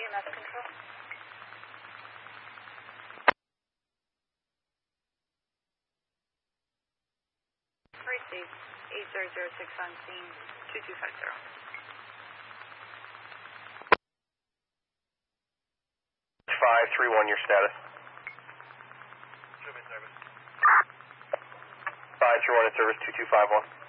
EMS control. Received 8006 on scene 2250. 531, your status. Show me service. 531 in service 2251.